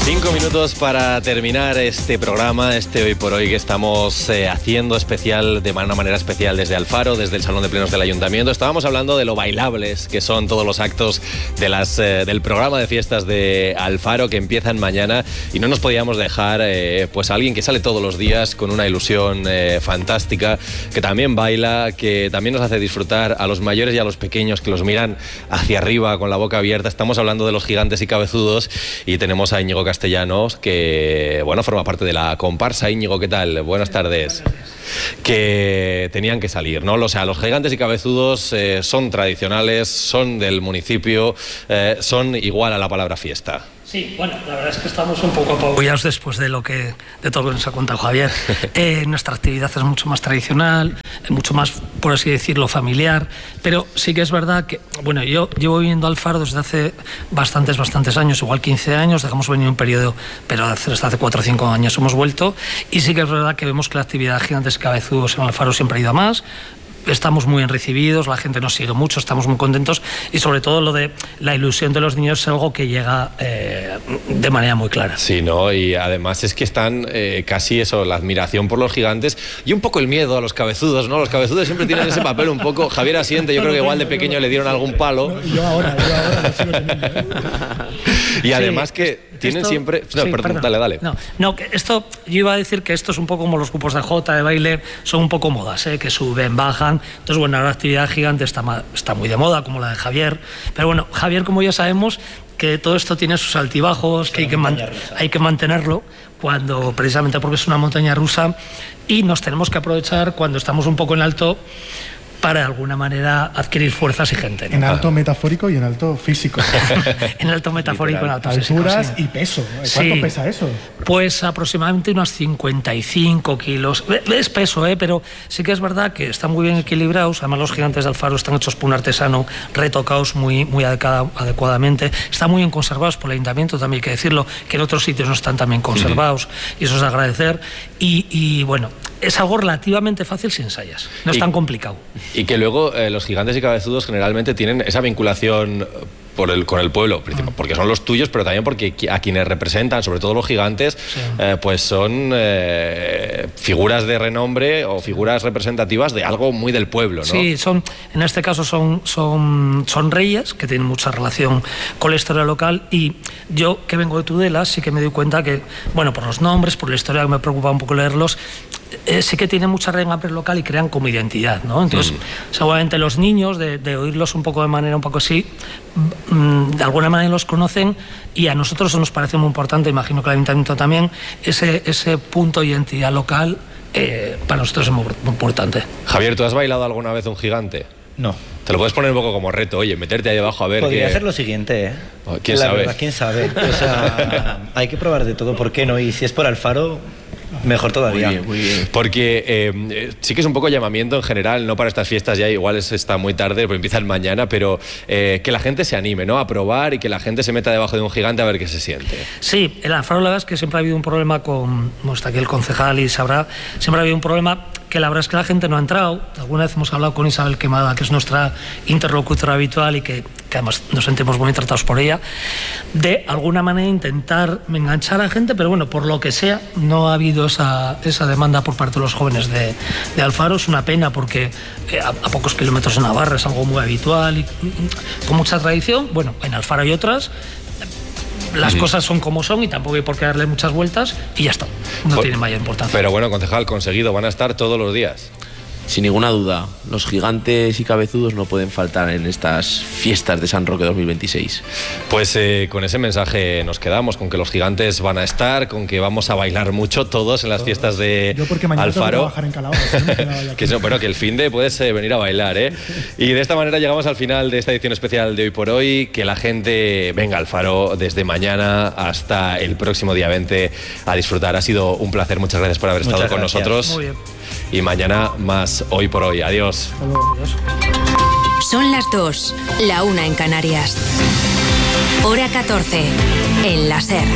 5 minutos para terminar este programa, este Hoy por Hoy que estamos haciendo especial, de una manera especial desde Alfaro, desde el Salón de Plenos del Ayuntamiento. Estábamos hablando de lo bailables que son todos los actos de del programa de fiestas de Alfaro que empiezan mañana, y no nos podíamos dejar pues a alguien que sale todos los días con una ilusión fantástica, que también baila, que también nos hace disfrutar a los mayores y a los pequeños que los miran hacia arriba con la boca abierta. Estamos hablando de los gigantes y cabezudos y tenemos a Íñigo Castellanos, que bueno, forma parte de la comparsa. Íñigo, ¿qué tal? Buenas tardes. Que tenían que salir, ¿no? O sea, los gigantes y cabezudos son tradicionales, son del municipio, son igual a la palabra fiesta. Sí, bueno, la verdad es que estamos un poco apoyados después de todo lo que nos ha contado Javier. Nuestra actividad es mucho más tradicional, mucho más, por así decirlo, familiar, pero sí que es verdad que, bueno, yo llevo viviendo Alfaro desde hace bastantes años, igual 15 años, dejamos venir un periodo, pero desde hace 4 o 5 años hemos vuelto, y sí que es verdad que vemos que la actividad de gigantes y cabezudos en Alfaro siempre ha ido a más. Estamos muy bien recibidos, la gente nos sigue mucho, estamos muy contentos, y sobre todo lo de la ilusión de los niños es algo que llega de manera muy clara. Sí, ¿no? Y además es que están casi eso, la admiración por los gigantes y un poco el miedo a los cabezudos, ¿no? Los cabezudos siempre tienen ese papel un poco. Javier asiente, yo creo que igual de pequeño le dieron algún palo. Yo ahora lo sigo teniendo, ¿eh? Y además que tienen siempre... No, sí, perdón, dale. No, que esto, yo iba a decir que esto es un poco como los grupos de jota, de baile, son un poco modas, que suben, bajan. Entonces, bueno, la actividad gigante está muy de moda, como la de Javier. Pero bueno, Javier, como ya sabemos, que todo esto tiene sus altibajos, que hay que mantenerlo, precisamente porque es una montaña rusa, y nos tenemos que aprovechar cuando estamos un poco en alto para de alguna manera adquirir fuerzas y gente, ¿no? En alto metafórico y en alto físico. En alto metafórico, en alto físico. Alturas sí. Y peso. ¿Cuánto pesa eso? Pues aproximadamente unos 55 kilos. Es peso, pero sí que es verdad que están muy bien equilibrados. Además, los gigantes de Alfaro están hechos por un artesano, retocados muy adecuadamente. Están muy bien conservados por el ayuntamiento, también hay que decirlo, que en otros sitios no están tan bien conservados, y eso es de agradecer. Y bueno, es algo relativamente fácil si ensayas. No es tan complicado. Y que luego los gigantes y cabezudos generalmente tienen esa vinculación con el pueblo, porque son los tuyos, pero también porque a quienes representan, sobre todo los gigantes, sí. Pues son figuras de renombre o figuras representativas de algo muy del pueblo, ¿no? Sí, en este caso son reyes que tienen mucha relación con la historia local, y yo, que vengo de Tudela, sí que me doy cuenta que, bueno, por los nombres, por la historia, que me preocupa un poco leerlos, sí que tienen mucha renombre local y crean como identidad, ¿no? Entonces, seguramente los niños, de oírlos un poco de manera un poco así, de alguna manera los conocen, y a nosotros eso nos parece muy importante, imagino que al ayuntamiento también, ese punto de identidad local para nosotros es muy importante. Javier, ¿tú has bailado alguna vez un gigante? No. Te lo puedes poner un poco como reto, oye, meterte ahí abajo a ver. Podría hacer lo siguiente, ¿Quién sabe? Verdad, ¿quién sabe? O sea, hay que probar de todo, ¿por qué no? Y si es por Alfaro, mejor todavía. Muy bien. Porque sí que es un poco llamamiento en general, no para estas fiestas ya, igual está muy tarde, porque empiezan mañana, pero que la gente se anime, ¿no? A probar, y que la gente se meta debajo de un gigante a ver qué se siente. Sí, en Alfaro la verdad es que siempre ha habido un problema está aquí el concejal y sabrá, siempre ha habido un problema que la verdad es que la gente no ha entrado. Alguna vez hemos hablado con Isabel Quemada, que es nuestra interlocutora habitual, y que además nos sentimos muy bien tratados por ella, de alguna manera intentar enganchar a la gente, pero bueno, por lo que sea, no ha habido esa demanda por parte de los jóvenes de Alfaro. Es una pena, porque a pocos kilómetros de Navarra es algo muy habitual y con mucha tradición. Bueno, en Alfaro hay otras. Las cosas son como son, y tampoco hay por qué darle muchas vueltas, y ya está, no tiene mayor importancia. Pero bueno, concejal, conseguido, van a estar todos los días. Sin ninguna duda, los gigantes y cabezudos no pueden faltar en estas fiestas de San Roque 2026. Pues con ese mensaje nos quedamos, con que los gigantes van a estar, con que vamos a bailar mucho todos en las fiestas de Alfaro. Yo porque mañana tengo que trabajar en Calahorra. Que el fin de puedes venir a bailar, ¿eh? Y de esta manera llegamos al final de esta edición especial de Hoy por Hoy. Que la gente venga a Alfaro desde mañana hasta el próximo día 20 a disfrutar. Ha sido un placer, muchas gracias por haber estado con nosotros. Muy bien. Y mañana más Hoy por Hoy. Adiós. Son las 2, la 1 en Canarias. Hora 14, en la SER.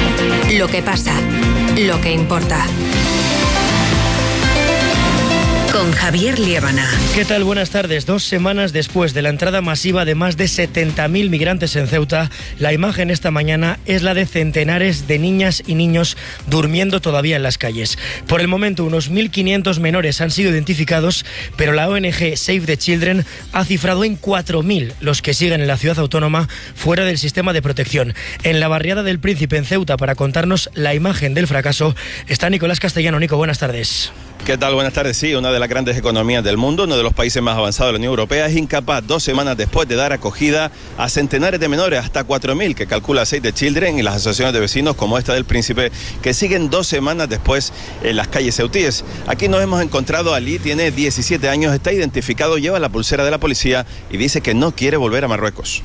Lo que pasa, lo que importa. con Javier Liébana. ¿Qué tal? Buenas tardes. 2 semanas después de la entrada masiva de más de 70.000 migrantes en Ceuta, la imagen esta mañana es la de centenares de niñas y niños durmiendo todavía en las calles. Por el momento, unos 1.500 menores han sido identificados, pero la ONG Save the Children ha cifrado en 4.000 los que siguen en la ciudad autónoma fuera del sistema de protección. En la barriada del Príncipe, en Ceuta, para contarnos la imagen del fracaso, está Nicolás Castellano. Nico, buenas tardes. ¿Qué tal? Buenas tardes. Sí, una de las grandes economías del mundo, uno de los países más avanzados de la Unión Europea, es incapaz 2 semanas después de dar acogida a centenares de menores, hasta 4.000, que calcula Save the Children, y las asociaciones de vecinos como esta del Príncipe, que siguen 2 semanas después en las calles ceutíes. Aquí nos hemos encontrado a Ali, tiene 17 años, está identificado, lleva la pulsera de la policía y dice que no quiere volver a Marruecos.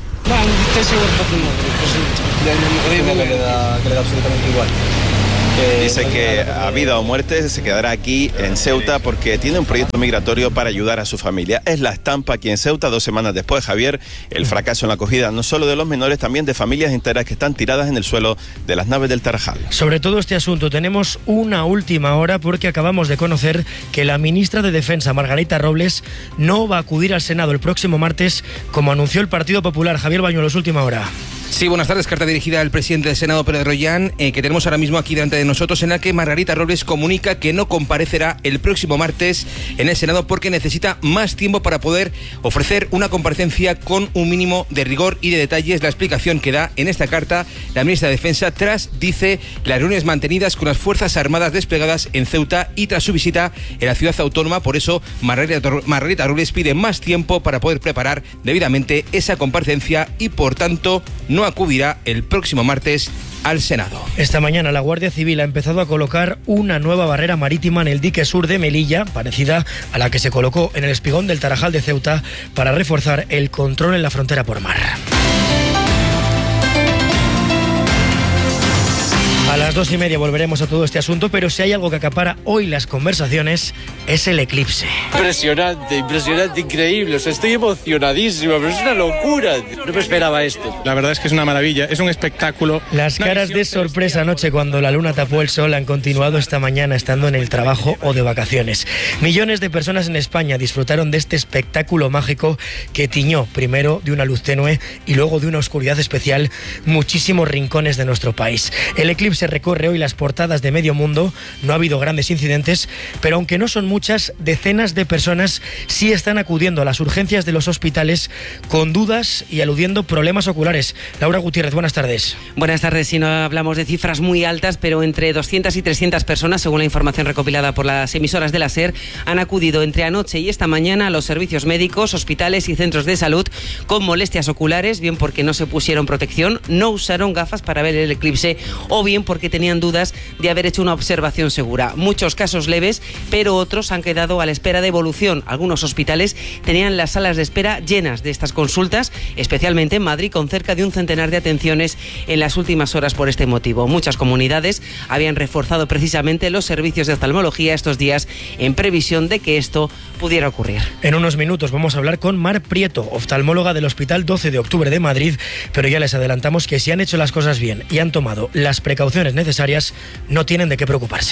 Que le da absolutamente igual. Dice que a vida o muerte se quedará aquí en Ceuta porque tiene un proyecto migratorio para ayudar a su familia. Es la estampa aquí en Ceuta 2 semanas después, Javier, el fracaso en la acogida no solo de los menores, también de familias enteras que están tiradas en el suelo de las naves del Tarajal. Sobre todo este asunto tenemos una última hora porque acabamos de conocer que la ministra de Defensa, Margarita Robles, no va a acudir al Senado el próximo martes, como anunció el Partido Popular. Javier Bañuelos, última hora. Sí, buenas tardes. Carta dirigida al presidente del Senado, Pérez Royán, que tenemos ahora mismo aquí delante de nosotros, en la que Margarita Robles comunica que no comparecerá el próximo martes en el Senado porque necesita más tiempo para poder ofrecer una comparecencia con un mínimo de rigor y de detalles. La explicación que da en esta carta la ministra de Defensa tras, dice, las reuniones mantenidas con las Fuerzas Armadas desplegadas en Ceuta y tras su visita en la ciudad autónoma. Por eso, Margarita Robles pide más tiempo para poder preparar debidamente esa comparecencia y, por tanto, no acudirá el próximo martes al Senado. Esta mañana la Guardia Civil ha empezado a colocar una nueva barrera marítima en el dique sur de Melilla, parecida a la que se colocó en el espigón del Tarajal de Ceuta, para reforzar el control en la frontera por mar. A las 2:30 volveremos a todo este asunto, pero si hay algo que acapara hoy las conversaciones es el eclipse. Impresionante, increíble. O sea, estoy emocionadísimo, pero es una locura. No me esperaba esto. La verdad es que es una maravilla, es un espectáculo. Las caras de sorpresa anoche cuando la luna tapó el sol han continuado esta mañana estando en el trabajo o de vacaciones. Millones de personas en España disfrutaron de este espectáculo mágico que tiñó primero de una luz tenue y luego de una oscuridad especial muchísimos rincones de nuestro país. El eclipse recorre hoy las portadas de medio mundo. No ha habido grandes incidentes, pero aunque no son muchas, decenas de personas sí están acudiendo a las urgencias de los hospitales con dudas y aludiendo problemas oculares. Laura Gutiérrez, buenas tardes. Buenas tardes. Si no hablamos de cifras muy altas, pero entre 200 y 300 personas, según la información recopilada por las emisoras de la SER, han acudido entre anoche y esta mañana a los servicios médicos, hospitales y centros de salud con molestias oculares, bien porque no se pusieron protección, no usaron gafas para ver el eclipse o bien porque tenían dudas de haber hecho una observación segura. Muchos casos leves, pero otros han quedado a la espera de evolución. Algunos hospitales tenían las salas de espera llenas de estas consultas, especialmente en Madrid, con cerca de un centenar de atenciones en las últimas horas por este motivo. Muchas comunidades habían reforzado precisamente los servicios de oftalmología estos días en previsión de que esto pudiera ocurrir. En unos minutos vamos a hablar con Mar Prieto, oftalmóloga del Hospital 12 de Octubre de Madrid, pero ya les adelantamos que si han hecho las cosas bien y han tomado las precauciones necesarias, no tienen de qué preocuparse.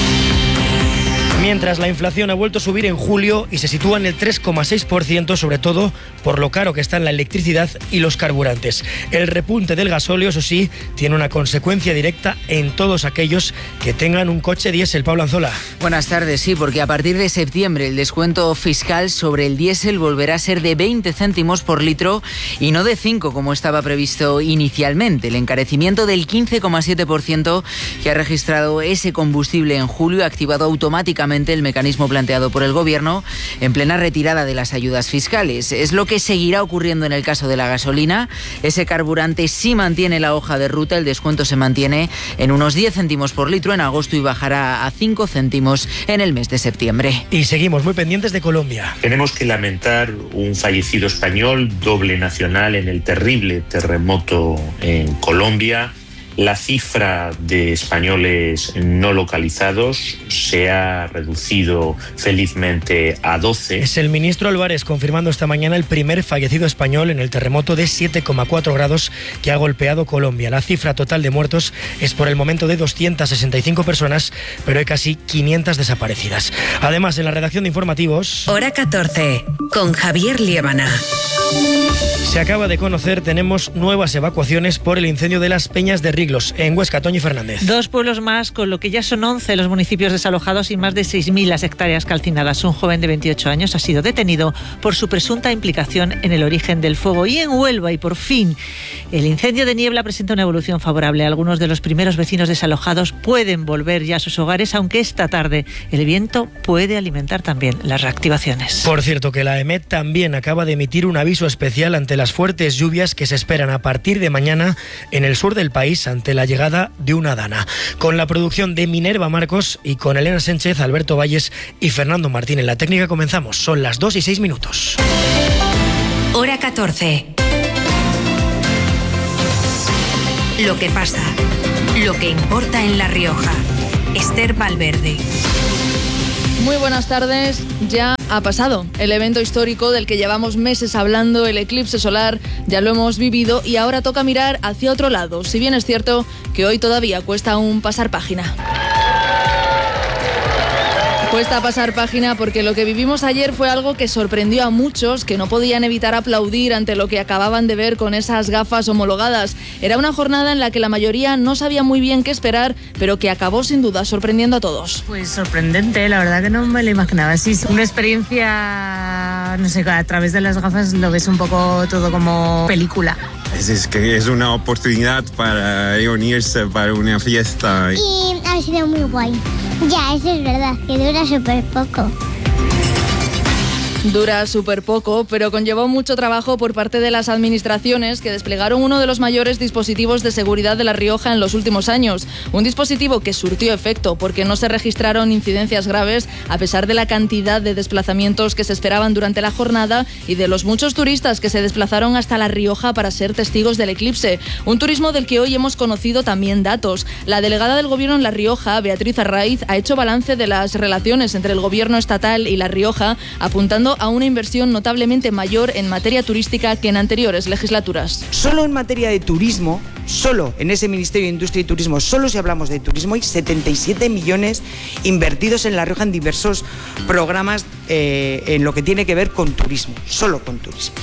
Mientras la inflación ha vuelto a subir en julio y se sitúa en el 3,6%, sobre todo por lo caro que están la electricidad y los carburantes. El repunte del gasóleo, eso sí, tiene una consecuencia directa en todos aquellos que tengan un coche diésel. Pablo Anzola. Buenas tardes, sí, porque a partir de septiembre el descuento fiscal sobre el diésel volverá a ser de 20 céntimos por litro y no de 5 como estaba previsto inicialmente. El encarecimiento del 15,7% que ha registrado ese combustible en julio ha activado automáticamente el mecanismo planteado por el Gobierno en plena retirada de las ayudas fiscales. Es lo que seguirá ocurriendo en el caso de la gasolina. Ese carburante sí mantiene la hoja de ruta, el descuento se mantiene en unos 10 céntimos por litro en agosto y bajará a 5 céntimos en el mes de septiembre. Y seguimos muy pendientes de Colombia. Tenemos que lamentar un fallecido español, doble nacional, en el terrible terremoto en Colombia. La cifra de españoles no localizados se ha reducido felizmente a 12. Es el ministro Álvarez confirmando esta mañana el primer fallecido español en el terremoto de 7,4 grados que ha golpeado Colombia. La cifra total de muertos es por el momento de 265 personas, pero hay casi 500 desaparecidas. Además, en la redacción de informativos... Hora 14, con Javier Liébana. Se acaba de conocer, tenemos nuevas evacuaciones por el incendio de las Peñas de Riglos, en Huesca. Toñi Fernández. 2 pueblos más, con lo que ya son 11 los municipios desalojados y más de 6.000 las hectáreas calcinadas. Un joven de 28 años ha sido detenido por su presunta implicación en el origen del fuego. Y en Huelva, y por fin, el incendio de Niebla presenta una evolución favorable. Algunos de los primeros vecinos desalojados pueden volver ya a sus hogares, aunque esta tarde el viento puede alimentar también las reactivaciones. Por cierto, que la EMET también acaba de emitir un aviso especial ante las fuertes lluvias que se esperan a partir de mañana en el sur del país ante la llegada de una dana. Con la producción de Minerva Marcos y con Elena Sánchez, Alberto Valles y Fernando Martín en la técnica comenzamos. Son las 2:06. Hora 14. Lo que pasa, lo que importa en La Rioja. Esther Valverde. Muy buenas tardes. Ya ha pasado el evento histórico del que llevamos meses hablando, el eclipse solar, ya lo hemos vivido y ahora toca mirar hacia otro lado, si bien es cierto que hoy todavía cuesta aún pasar página. Cuesta pasar página porque lo que vivimos ayer fue algo que sorprendió a muchos que no podían evitar aplaudir ante lo que acababan de ver con esas gafas homologadas. Era una jornada en la que la mayoría no sabía muy bien qué esperar, pero que acabó sin duda sorprendiendo a todos. Pues sorprendente, la verdad que no me lo imaginaba así. Una experiencia, no sé, a través de las gafas lo ves un poco todo como película. Es que es una oportunidad para reunirse para una fiesta. Y ha sido muy guay. Ya, eso es verdad, que dura súper poco. Dura súper poco, pero conllevó mucho trabajo por parte de las administraciones que desplegaron uno de los mayores dispositivos de seguridad de La Rioja en los últimos años. Un dispositivo que surtió efecto porque no se registraron incidencias graves a pesar de la cantidad de desplazamientos que se esperaban durante la jornada y de los muchos turistas que se desplazaron hasta La Rioja para ser testigos del eclipse. Un turismo del que hoy hemos conocido también datos. La delegada del Gobierno en La Rioja, Beatriz Arraiz, ha hecho balance de las relaciones entre el Gobierno estatal y La Rioja, apuntando a una inversión notablemente mayor en materia turística que en anteriores legislaturas. Solo en materia de turismo, solo en ese Ministerio de Industria y Turismo, solo si hablamos de turismo, hay 77 millones invertidos en La Rioja en diversos programas en lo que tiene que ver con turismo, solo con turismo.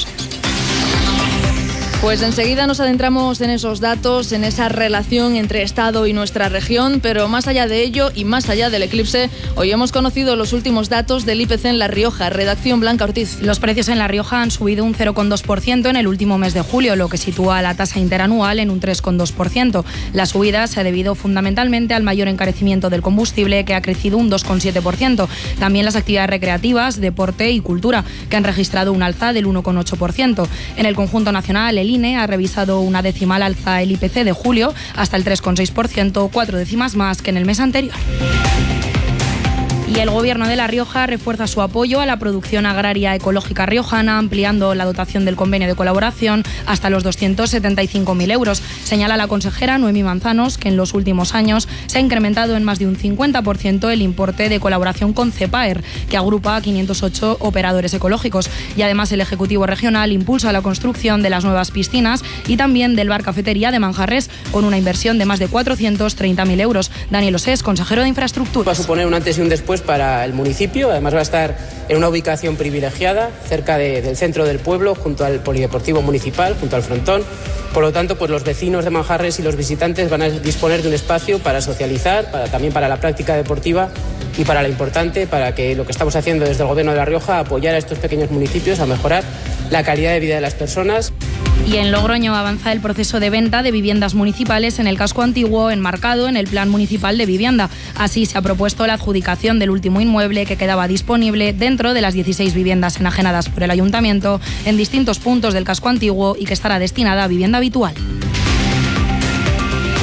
Pues enseguida nos adentramos en esos datos, en esa relación entre Estado y nuestra región, pero más allá de ello y más allá del eclipse, hoy hemos conocido los últimos datos del IPC en La Rioja. Redacción Blanca Ortiz. Los precios en La Rioja han subido un 0,2% en el último mes de julio, lo que sitúa la tasa interanual en un 3,2%. La subida se ha debido fundamentalmente al mayor encarecimiento del combustible, que ha crecido un 2,7%. También las actividades recreativas, deporte y cultura, que han registrado un alza del 1,8%. En el conjunto nacional, el INE ha revisado una decimal alza el IPC de julio hasta el 3,6%, 4 décimas más que en el mes anterior. Y el Gobierno de La Rioja refuerza su apoyo a la producción agraria ecológica riojana, ampliando la dotación del convenio de colaboración hasta los 275.000 euros. Señala la consejera Noemí Manzanos que en los últimos años se ha incrementado en más de un 50% el importe de colaboración con CEPAER, que agrupa a 508 operadores ecológicos. Y además el Ejecutivo Regional impulsa la construcción de las nuevas piscinas y también del bar cafetería de Manjarres, con una inversión de más de 430.000 euros. Daniel Osés, consejero de Infraestructura. Va a suponer un antes y un después para el municipio. Además va a estar en una ubicación privilegiada, cerca del centro del pueblo, junto al polideportivo municipal, junto al frontón. Por lo tanto, pues los vecinos de Manjarres y los visitantes van a disponer de un espacio para socializar, también para la práctica deportiva y para lo importante, para que lo que estamos haciendo desde el Gobierno de La Rioja, apoyar a estos pequeños municipios a mejorar la calidad de vida de las personas. Y en Logroño avanza el proceso de venta de viviendas municipales en el casco antiguo, enmarcado en el Plan Municipal de Vivienda. Así se ha propuesto la adjudicación del último inmueble que quedaba disponible dentro de las 16 viviendas enajenadas por el Ayuntamiento en distintos puntos del casco antiguo y que estará destinada a vivienda habitual.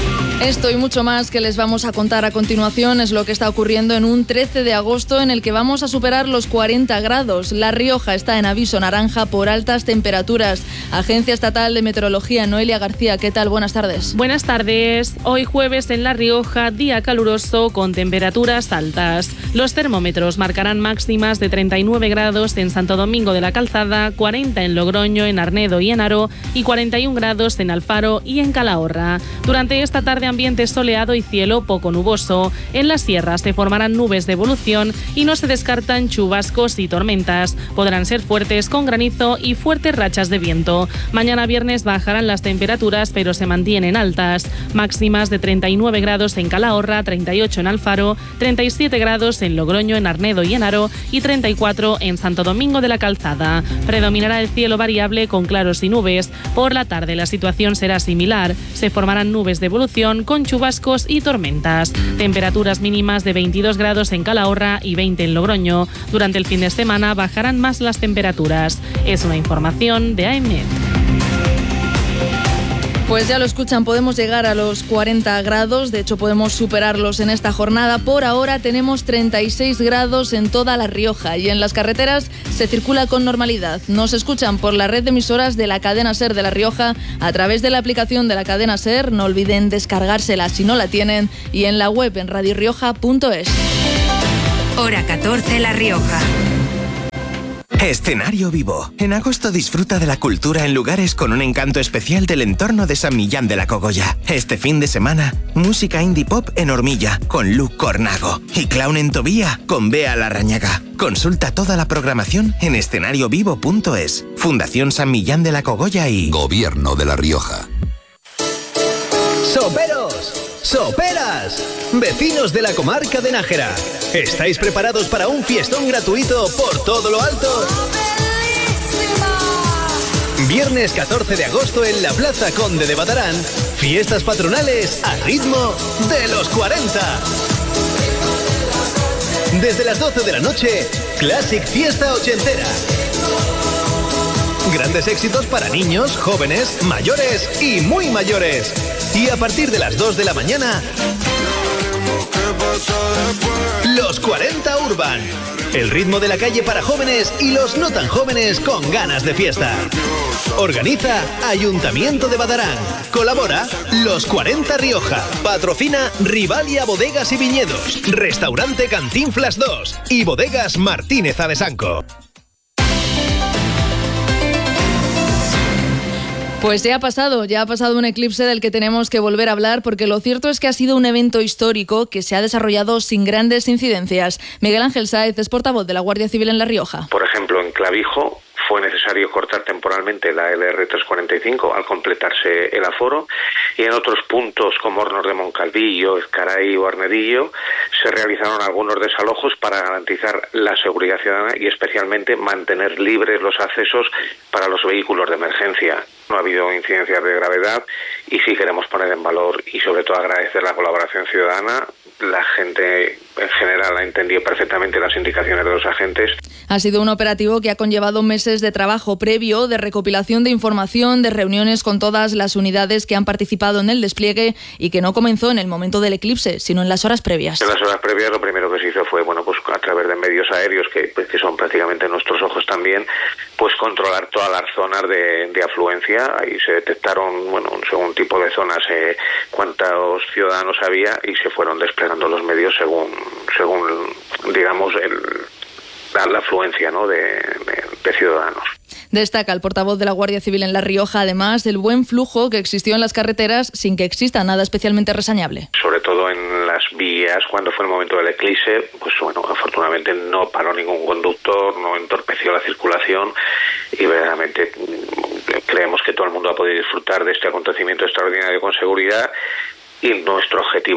Esto y mucho más que les vamos a contar a continuación es lo que está ocurriendo en un 13 de agosto en el que vamos a superar los 40 grados. La Rioja está en aviso naranja por altas temperaturas. Agencia Estatal de Meteorología, Noelia García, ¿qué tal? Buenas tardes. Buenas tardes. Hoy jueves en La Rioja, día caluroso con temperaturas altas. Los termómetros marcarán máximas de 39 grados en Santo Domingo de la Calzada, 40 en Logroño, en Arnedo y en Haro y 41 grados en Alfaro y en Calahorra. Durante esta tarde ambiente soleado y cielo poco nuboso. En las sierras se formarán nubes de evolución y no se descartan chubascos y tormentas. Podrán ser fuertes con granizo y fuertes rachas de viento. Mañana viernes bajarán las temperaturas pero se mantienen altas. Máximas de 39 grados en Calahorra, 38 en Alfaro, 37 grados en Logroño, en Arnedo y en Haro y 34 en Santo Domingo de la Calzada. Predominará el cielo variable con claros y nubes. Por la tarde la situación será similar. Se formarán nubes de evolución con chubascos y tormentas. Temperaturas mínimas de 22 grados en Calahorra y 20 en Logroño. Durante el fin de semana bajarán más las temperaturas. Es una información de AEMET. Pues ya lo escuchan, podemos llegar a los 40 grados, de hecho podemos superarlos en esta jornada. Por ahora tenemos 36 grados en toda La Rioja y en las carreteras se circula con normalidad. Nos escuchan por la red de emisoras de la cadena SER de La Rioja a través de la aplicación de la cadena SER, no olviden descargársela si no la tienen, y en la web en radiorioja.es. Hora 14, La Rioja. Escenario vivo. En agosto disfruta de la cultura en lugares con un encanto especial del entorno de San Millán de la Cogolla. Este fin de semana, música indie pop en Hormilla con Luc Cornago y Clown en Tobía con Bea Larrañaga. Consulta toda la programación en escenariovivo.es. Fundación San Millán de la Cogolla y Gobierno de La Rioja. ¡Soperos! ¡Soperas! Vecinos de la comarca de Nájera, ¿estáis preparados para un fiestón gratuito por todo lo alto? Viernes 14 de agosto en la Plaza Conde de Badarán, fiestas patronales al ritmo de los 40. Desde las 12 de la noche, Classic Fiesta Ochentera. Grandes éxitos para niños, jóvenes, mayores y muy mayores. Y a partir de las 2 de la mañana, los 40 Urban. El ritmo de la calle para jóvenes y los no tan jóvenes con ganas de fiesta. Organiza Ayuntamiento de Badarán. Colabora Los 40 Rioja. Patrocina Rivalia Bodegas y Viñedos. Restaurante Cantinflas 2 y Bodegas Martínez Adesanco. Pues ya ha pasado un eclipse del que tenemos que volver a hablar, porque lo cierto es que ha sido un evento histórico que se ha desarrollado sin grandes incidencias. Miguel Ángel Sáez es portavoz de la Guardia Civil en La Rioja. Por ejemplo, en Clavijo fue necesario cortar temporalmente la LR345 al completarse el aforo, y en otros puntos como Hornos de Moncalvillo, Ezcaray o Arnedillo se realizaron algunos desalojos para garantizar la seguridad ciudadana y especialmente mantener libres los accesos para los vehículos de emergencia. No ha habido incidencias de gravedad y sí queremos poner en valor y sobre todo agradecer la colaboración ciudadana. La gente en general ha entendido perfectamente las indicaciones de los agentes. Ha sido un operativo que ha conllevado meses de trabajo previo, de recopilación de información, de reuniones con todas las unidades que han participado en el despliegue y que no comenzó en el momento del eclipse, sino en las horas previas. En las horas previas lo primero que se hizo fue, pues a través de medios aéreos, que son prácticamente nuestros ojos también, pues controlar todas las zonas de afluencia. Ahí se detectaron, según tipo de zonas, cuántos ciudadanos había y se fueron desplegando los medios según digamos, la afluencia, ¿no?, de ciudadanos. Destaca el portavoz de la Guardia Civil en La Rioja, además, el buen flujo que existió en las carreteras sin que exista nada especialmente reseñable. Sobre todo en las vías, cuando fue el momento del eclipse, afortunadamente no paró ningún conductor, no entorpeció la circulación y verdaderamente creemos que todo el mundo ha podido disfrutar de este acontecimiento extraordinario con seguridad, y nuestro objetivo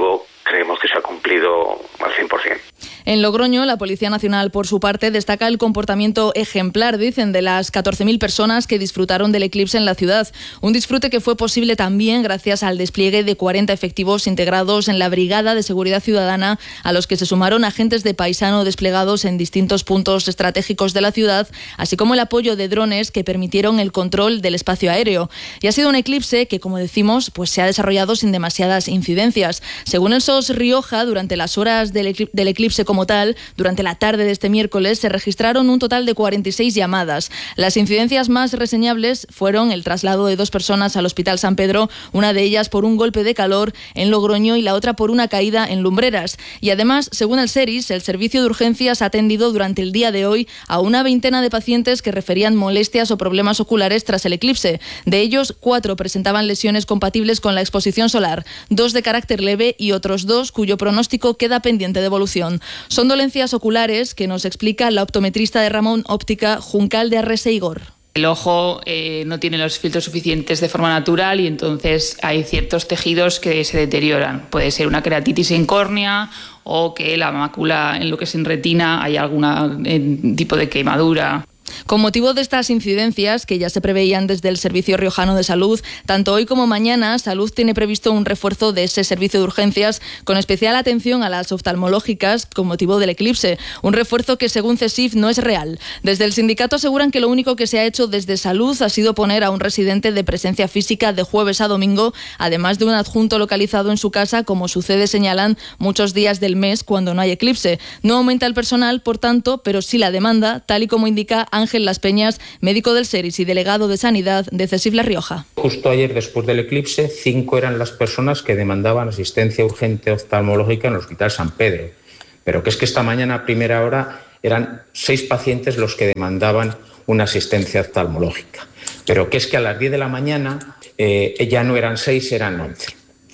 creemos que se ha cumplido al 100%. En Logroño, la Policía Nacional, por su parte, destaca el comportamiento ejemplar, dicen, de las 14.000 personas que disfrutaron del eclipse en la ciudad. Un disfrute que fue posible también gracias al despliegue de 40 efectivos integrados en la Brigada de Seguridad Ciudadana, a los que se sumaron agentes de paisano desplegados en distintos puntos estratégicos de la ciudad, así como el apoyo de drones que permitieron el control del espacio aéreo. Y ha sido un eclipse que, como decimos, pues se ha desarrollado sin demasiadas incidencias. Según el SOS Rioja, durante las horas del eclipse como tal, durante la tarde de este miércoles se registraron un total de 46 llamadas. Las incidencias más reseñables fueron el traslado de 2 personas al Hospital San Pedro, una de ellas por un golpe de calor en Logroño y la otra por una caída en Lumbreras. Y además, según el SERIS, el servicio de urgencias ha atendido durante el día de hoy a una veintena de pacientes que referían molestias o problemas oculares tras el eclipse. De ellos, 4 presentaban lesiones compatibles con la exposición solar, 2 de carácter leve y otros 2 cuyo pronóstico queda pendiente de evolución. Son dolencias oculares que nos explica la optometrista de Ramón Óptica, Juncal de Arrese Igor. El ojo no tiene los filtros suficientes de forma natural y entonces hay ciertos tejidos que se deterioran. Puede ser una queratitis en córnea o que la mácula, en lo que es en retina, hay algún tipo de quemadura. Con motivo de estas incidencias, que ya se preveían desde el Servicio Riojano de Salud, tanto hoy como mañana, Salud tiene previsto un refuerzo de ese servicio de urgencias, con especial atención a las oftalmológicas con motivo del eclipse. Un refuerzo que, según CESIF, no es real. Desde el sindicato aseguran que lo único que se ha hecho desde Salud ha sido poner a un residente de presencia física de jueves a domingo, además de un adjunto localizado en su casa, como sucede, señalan, muchos días del mes cuando no hay eclipse. No aumenta el personal, por tanto, pero sí la demanda, tal y como indica Ángel Las Peñas, médico del SERIS y delegado de Sanidad de CESIF La Rioja. Justo ayer, después del eclipse, 5 eran las personas que demandaban asistencia urgente oftalmológica en el Hospital San Pedro. Pero que es que esta mañana a primera hora eran 6 pacientes los que demandaban una asistencia oftalmológica. Pero que es que a las 10 de la mañana ya no eran 6, eran 11.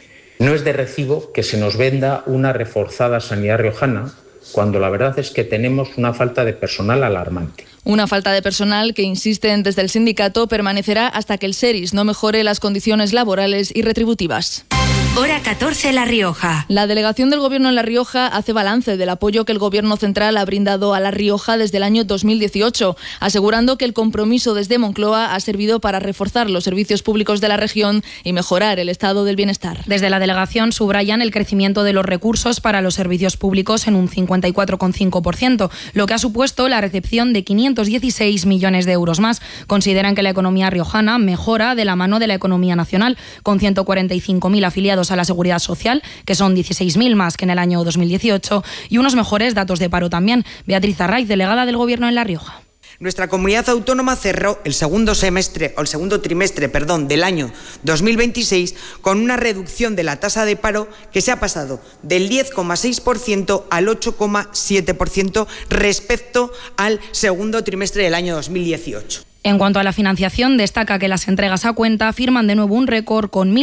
No es de recibo que se nos venda una reforzada sanidad riojana, cuando la verdad es que tenemos una falta de personal alarmante. Una falta de personal que, insisten desde el sindicato, permanecerá hasta que el SERIS no mejore las condiciones laborales y retributivas. Hora 14, La Rioja. La delegación del Gobierno en La Rioja hace balance del apoyo que el Gobierno central ha brindado a La Rioja desde el año 2018, asegurando que el compromiso desde Moncloa ha servido para reforzar los servicios públicos de la región y mejorar el estado del bienestar. Desde la delegación subrayan el crecimiento de los recursos para los servicios públicos en un 54,5%, lo que ha supuesto la recepción de 516 millones de euros más. Consideran que la economía riojana mejora de la mano de la economía nacional, con 145.000 afiliados a la Seguridad Social, que son 16.000 más que en el año 2018, y unos mejores datos de paro también. Beatriz Arraiz, delegada del Gobierno en La Rioja. Nuestra comunidad autónoma cerró el segundo trimestre del año 2026 con una reducción de la tasa de paro que se ha pasado del 10,6% al 8,7% respecto al segundo trimestre del año 2018. En cuanto a la financiación, destaca que las entregas a cuenta firman de nuevo un récord con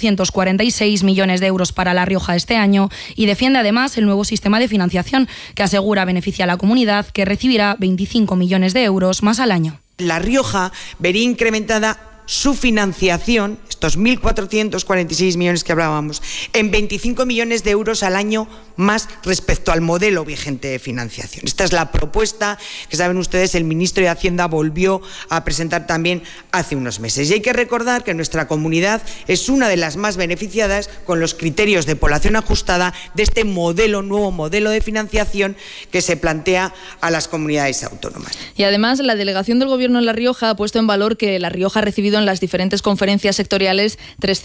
1.446 millones de euros para La Rioja este año y defiende además el nuevo sistema de financiación que asegura beneficia a la comunidad, que recibirá 25 millones de euros más al año. La Rioja vería incrementada su financiación, estos 1.446 millones que hablábamos, en 25 millones de euros al año más respecto al modelo vigente de financiación. Esta es la propuesta que, saben ustedes, el ministro de Hacienda volvió a presentar también hace unos meses. Y hay que recordar que nuestra comunidad es una de las más beneficiadas con los criterios de población ajustada de este nuevo modelo de financiación que se plantea a las comunidades autónomas. Y además, la delegación del Gobierno en La Rioja ha puesto en valor que La Rioja ha recibido en las diferentes conferencias sectoriales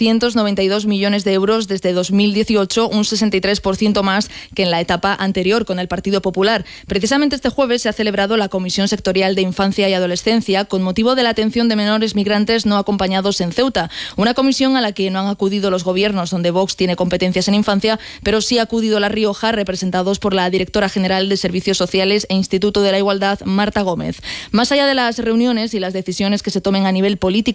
392 millones de euros desde 2018, un 63% más que en la etapa anterior con el Partido Popular. Precisamente este jueves se ha celebrado la Comisión Sectorial de Infancia y Adolescencia con motivo de la atención de menores migrantes no acompañados en Ceuta, una comisión a la que no han acudido los gobiernos donde Vox tiene competencias en infancia, pero sí ha acudido La Rioja, representados por la directora general de Servicios Sociales e Instituto de la Igualdad, Marta Gómez. Más allá de las reuniones y las decisiones que se tomen a nivel político,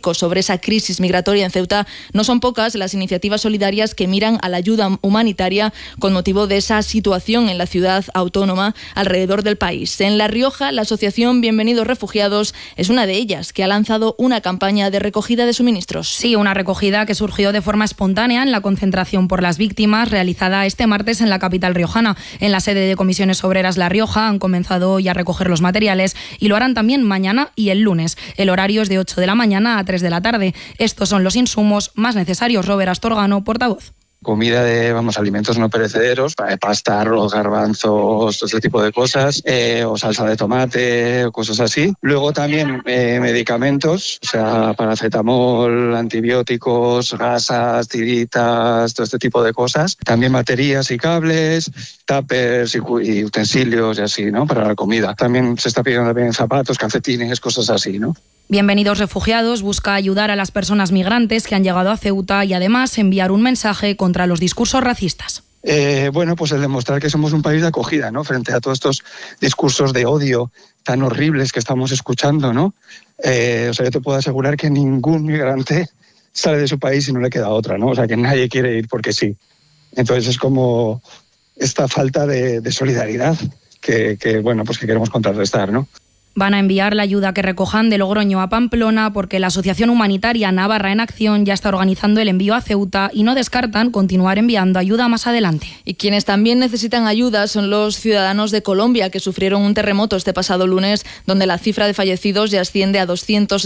eco sobre esa crisis migratoria en Ceuta, no son pocas las iniciativas solidarias que miran a la ayuda humanitaria con motivo de esa situación en la ciudad autónoma alrededor del país. En La Rioja, la asociación Bienvenidos Refugiados es una de ellas, que ha lanzado una campaña de recogida de suministros. Sí, una recogida que surgió de forma espontánea en la concentración por las víctimas realizada este martes en la capital riojana. En la sede de Comisiones Obreras La Rioja han comenzado hoy a recoger los materiales y lo harán también mañana y el lunes. El horario es de 8 de la mañana a 3 de la tarde. Estos son los insumos más necesarios. Robert Astorgano, portavoz. Comida de, alimentos no perecederos, pasta, arroz, garbanzos, todo ese tipo de cosas, o salsa de tomate, o cosas así. Luego también medicamentos, o sea, paracetamol, antibióticos, gasas, tiritas, todo este tipo de cosas. También baterías y cables, tuppers y utensilios y así, ¿no? Para la comida. También se está pidiendo también zapatos, calcetines, cosas así, ¿no? Bienvenidos Refugiados busca ayudar a las personas migrantes que han llegado a Ceuta y además enviar un mensaje contra los discursos racistas. Pues el demostrar que somos un país de acogida, ¿no? Frente a todos estos discursos de odio tan horribles que estamos escuchando, ¿no? Yo te puedo asegurar que ningún migrante sale de su país y no le queda otra, ¿no? O sea, que nadie quiere ir porque sí. Entonces es como esta falta de solidaridad que queremos contrarrestar, ¿no? Van a enviar la ayuda que recojan de Logroño a Pamplona porque la Asociación Humanitaria Navarra en Acción ya está organizando el envío a Ceuta y no descartan continuar enviando ayuda más adelante. Y quienes también necesitan ayuda son los ciudadanos de Colombia que sufrieron un terremoto este pasado lunes donde la cifra de fallecidos ya asciende a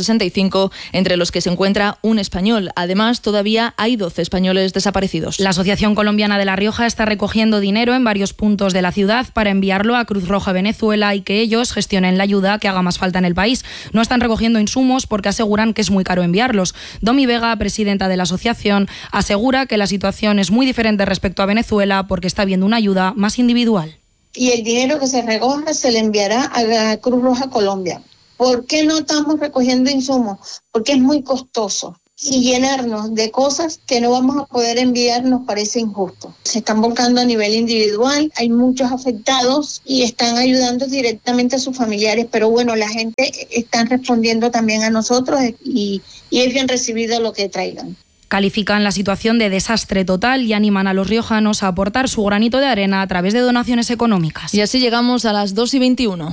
265, entre los que se encuentra un español. Además, todavía hay 12 españoles desaparecidos. La Asociación Colombiana de La Rioja está recogiendo dinero en varios puntos de la ciudad para enviarlo a Cruz Roja Venezuela y que ellos gestionen la ayuda que haga más falta en el país. No están recogiendo insumos porque aseguran que es muy caro enviarlos. Domi Vega, presidenta de la asociación, asegura que la situación es muy diferente respecto a Venezuela porque está habiendo una ayuda más individual. Y el dinero que se recoja se le enviará a la Cruz Roja Colombia. ¿Por qué no estamos recogiendo insumos? Porque es muy costoso. Y llenarnos de cosas que no vamos a poder enviar nos parece injusto. Se están volcando a nivel individual, hay muchos afectados y están ayudando directamente a sus familiares, pero bueno, la gente está respondiendo también a nosotros y es bien recibido lo que traigan. Califican la situación de desastre total y animan a los riojanos a aportar su granito de arena a través de donaciones económicas. Y así llegamos a las 2:21.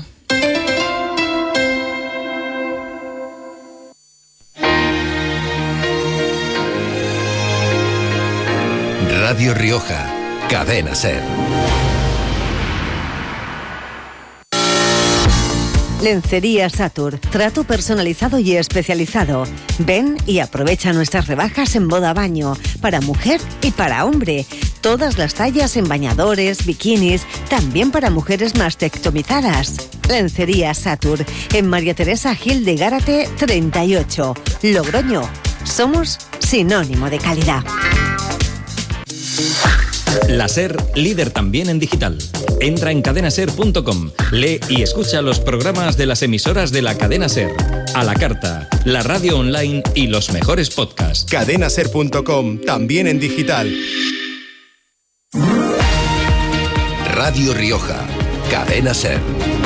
Radio Rioja, Cadena SER. Lencería Satur, trato personalizado y especializado. Ven y aprovecha nuestras rebajas en boda baño, para mujer y para hombre. Todas las tallas en bañadores, bikinis, también para mujeres mastectomizadas. Lencería Satur, en María Teresa Gil de Gárate 38, Logroño. Somos sinónimo de calidad. La SER, líder también en digital. Entra en cadenaser.com, lee y escucha los programas de las emisoras de la cadena SER, a la carta, la radio online y los mejores podcasts. Cadenaser.com, también en digital. Radio Rioja, Cadena SER.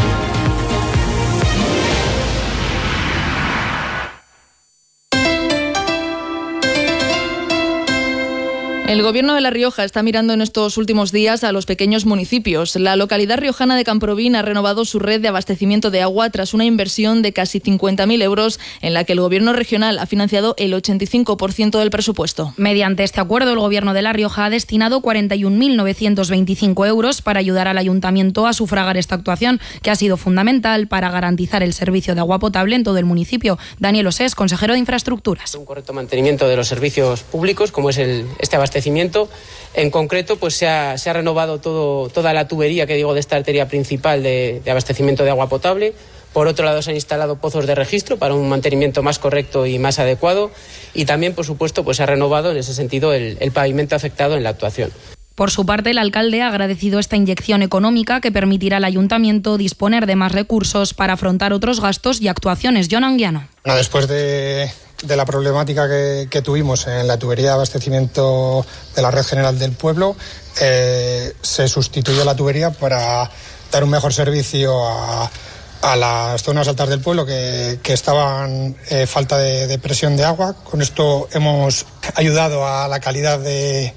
El Gobierno de La Rioja está mirando en estos últimos días a los pequeños municipios. La localidad riojana de Camprovín ha renovado su red de abastecimiento de agua tras una inversión de casi 50.000 euros en la que el Gobierno regional ha financiado el 85% del presupuesto. Mediante este acuerdo, el Gobierno de La Rioja ha destinado 41.925 euros para ayudar al Ayuntamiento a sufragar esta actuación, que ha sido fundamental para garantizar el servicio de agua potable en todo el municipio. Daniel Osés, consejero de Infraestructuras. Un correcto mantenimiento de los servicios públicos, como es este abastecimiento. En concreto, pues se ha renovado toda la tubería de esta arteria principal de abastecimiento de agua potable. Por otro lado, se han instalado pozos de registro para un mantenimiento más correcto y más adecuado. Y también, por supuesto, pues se ha renovado en ese sentido el pavimento afectado en la actuación. Por su parte, el alcalde ha agradecido esta inyección económica que permitirá al ayuntamiento disponer de más recursos para afrontar otros gastos y actuaciones. John Anguiano. Después de la problemática que tuvimos en la tubería de abastecimiento de la red general del pueblo, se sustituyó la tubería para dar un mejor servicio a a las zonas altas del pueblo que estaban falta de presión de agua. Con esto hemos ayudado a la calidad de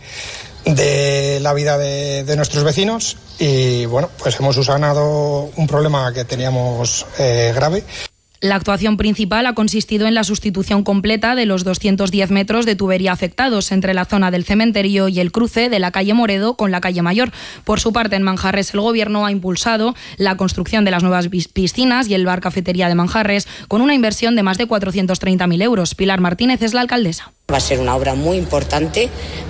la vida de nuestros vecinos y bueno, pues hemos subsanado un problema que teníamos grave. La actuación principal ha consistido en la sustitución completa de los 210 metros de tubería afectados entre la zona del cementerio y el cruce de la calle Moredo con la calle Mayor. Por su parte, en Manjarres, el Gobierno ha impulsado la construcción de las nuevas piscinas y el bar cafetería de Manjarres con una inversión de más de 430.000 euros. Pilar Martínez es la alcaldesa. Va a ser una obra muy importante,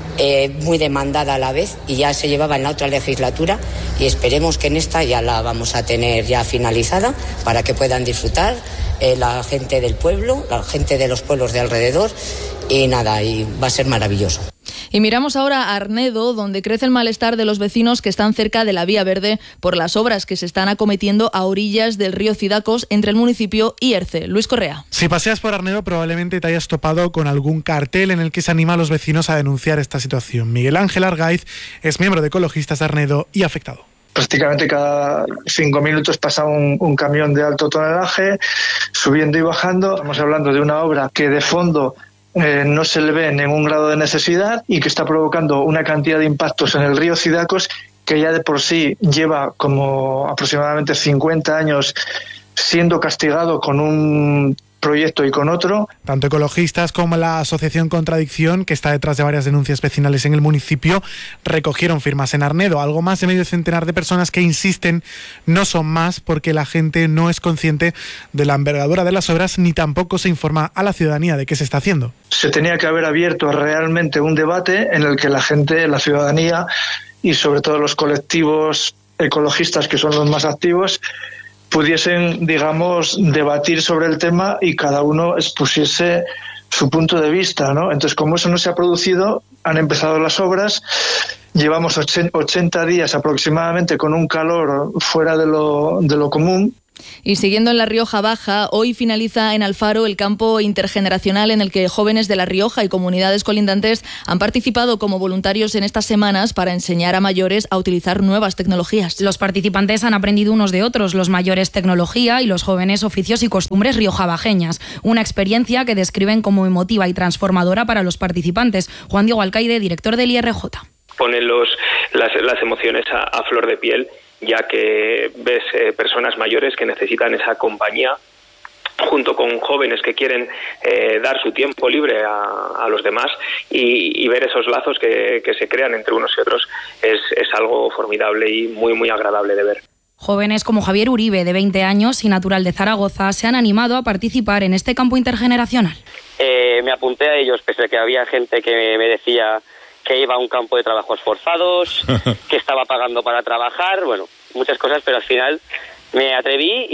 muy demandada a la vez, y ya se llevaba en la otra legislatura y esperemos que en esta ya la vamos a tener ya finalizada para que puedan disfrutar la gente del pueblo, la gente de los pueblos de alrededor y nada, y va a ser maravilloso. Y miramos ahora a Arnedo, donde crece el malestar de los vecinos que están cerca de la Vía Verde por las obras que se están acometiendo a orillas del río Cidacos entre el municipio y Erce. Luis Correa. Si paseas por Arnedo probablemente te hayas topado con algún cartel en el que se anima a los vecinos a denunciar esta situación. Miguel Ángel Argaiz es miembro de Ecologistas de Arnedo y afectado. Prácticamente cada 5 minutos pasa un camión de alto tonelaje subiendo y bajando. Estamos hablando de una obra que de fondo no se le ve ningún grado de necesidad y que está provocando una cantidad de impactos en el río Cidacos que ya de por sí lleva como aproximadamente 50 años siendo castigado con un proyecto y con otro. Tanto ecologistas como la asociación Contradicción, que está detrás de varias denuncias vecinales en el municipio, recogieron firmas en Arnedo. Algo más de medio centenar de personas que insisten no son más porque la gente no es consciente de la envergadura de las obras ni tampoco se informa a la ciudadanía de qué se está haciendo. Se tenía que haber abierto realmente un debate en el que la gente, la ciudadanía y sobre todo los colectivos ecologistas que son los más activos pudiesen, digamos, debatir sobre el tema y cada uno expusiese su punto de vista, ¿no? Entonces, como eso no se ha producido, han empezado las obras, llevamos 80 días aproximadamente con un calor fuera de lo común. Y siguiendo en La Rioja Baja, hoy finaliza en Alfaro el campo intergeneracional en el que jóvenes de La Rioja y comunidades colindantes han participado como voluntarios en estas semanas para enseñar a mayores a utilizar nuevas tecnologías. Los participantes han aprendido unos de otros, los mayores tecnología y los jóvenes oficios y costumbres riojabajeñas. Una experiencia que describen como emotiva y transformadora para los participantes. Juan Diego Alcaide, director del IRJ. Ponen las emociones a flor de piel, ya que ves personas mayores que necesitan esa compañía junto con jóvenes que quieren dar su tiempo libre a los demás y ver esos lazos que se crean entre unos y otros es algo formidable y muy, muy agradable de ver. Jóvenes como Javier Uribe, de 20 años y natural de Zaragoza, se han animado a participar en este campo intergeneracional. Me apunté a ellos, pese a que había gente que me decía que iba a un campo de trabajos forzados, que estaba pagando para trabajar, bueno, muchas cosas, pero al final me atreví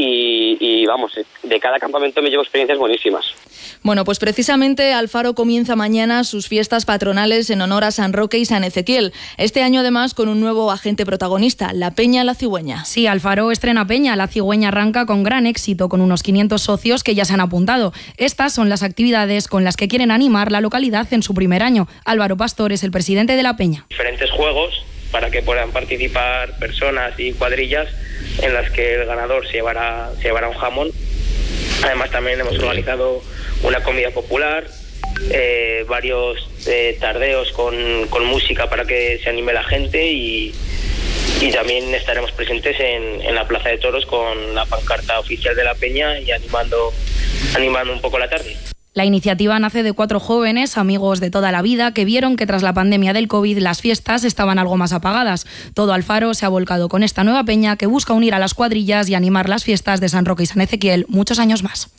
y vamos, de cada campamento me llevo experiencias buenísimas. Bueno, pues precisamente Alfaro comienza mañana sus fiestas patronales en honor a San Roque y San Ezequiel. Este año además con un nuevo agente protagonista, la Peña La Cigüeña. Sí, Alfaro estrena Peña. La Cigüeña arranca con gran éxito, con unos 500 socios que ya se han apuntado. Estas son las actividades con las que quieren animar la localidad en su primer año. Álvaro Pastor es el presidente de la Peña. Diferentes juegos para que puedan participar personas y cuadrillas en las que el ganador se llevará un jamón. Además también hemos organizado una comida popular, varios tardeos con música para que se anime la gente y también estaremos presentes en la Plaza de Toros con la pancarta oficial de la Peña y animando un poco la tarde. La iniciativa nace de 4 jóvenes, amigos de toda la vida, que vieron que tras la pandemia del COVID las fiestas estaban algo más apagadas. Todo Alfaro se ha volcado con esta nueva peña que busca unir a las cuadrillas y animar las fiestas de San Roque y San Ezequiel muchos años más.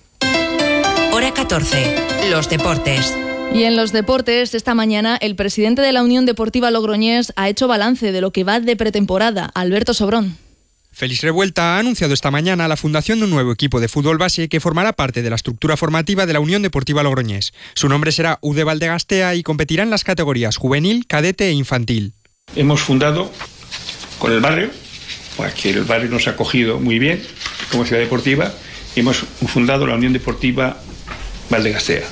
Hora 14. Los deportes. Y en los deportes, esta mañana, el presidente de la Unión Deportiva Logroñés ha hecho balance de lo que va de pretemporada. Alberto Sobrón. Félix Revuelta ha anunciado esta mañana la fundación de un nuevo equipo de fútbol base que formará parte de la estructura formativa de la Unión Deportiva Logroñés. Su nombre será UD Valdegastea y competirá en las categorías juvenil, cadete e infantil. Hemos fundado con el barrio, porque el barrio nos ha acogido muy bien como ciudad deportiva, y hemos fundado la Unión Deportiva Valdegastea,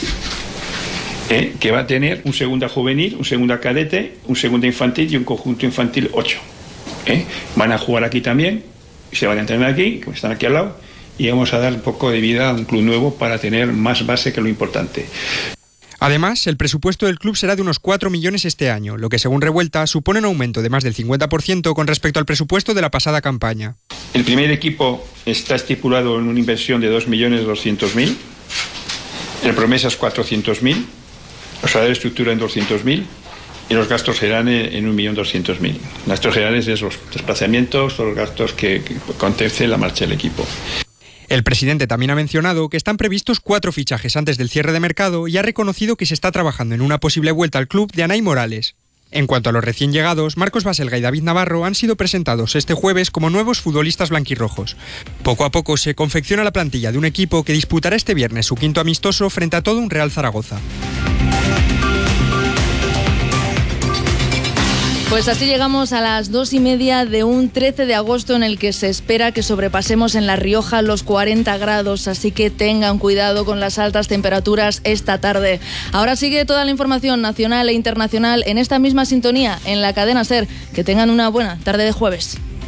que va a tener un segunda juvenil, un segunda cadete, un segunda infantil y un conjunto infantil 8. Van a jugar aquí también se van a entrenar aquí, que están aquí al lado, y vamos a dar un poco de vida a un club nuevo para tener más base que lo importante. Además, el presupuesto del club será de unos 4 millones este año, lo que según Revuelta supone un aumento de más del 50% con respecto al presupuesto de la pasada campaña. El primer equipo está estipulado en una inversión de 2.200.000, el promesas 400.000, los salarios de estructura en 200.000 y los gastos serán en 1.200.000. Gastos generales es los desplazamientos o los gastos que acontece la marcha del equipo. El presidente también ha mencionado que están previstos 4 fichajes antes del cierre de mercado y ha reconocido que se está trabajando en una posible vuelta al club de Anay Morales. En cuanto a los recién llegados, Marcos Baselga y David Navarro han sido presentados este jueves como nuevos futbolistas blanquirrojos. Poco a poco se confecciona la plantilla de un equipo que disputará este viernes su quinto amistoso frente a todo un Real Zaragoza. Pues así llegamos a las 2:30 de un 13 de agosto en el que se espera que sobrepasemos en La Rioja los 40 grados, así que tengan cuidado con las altas temperaturas esta tarde. Ahora sigue toda la información nacional e internacional en esta misma sintonía, en la cadena SER. Que tengan una buena tarde de jueves.